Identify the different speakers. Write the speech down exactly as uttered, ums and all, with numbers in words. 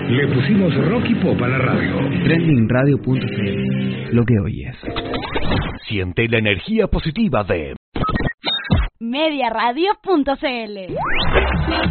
Speaker 1: Le pusimos rock y pop a la radio.
Speaker 2: trending radio punto c l, lo que oyes.
Speaker 3: Siente la energía positiva de
Speaker 4: media radio punto c l.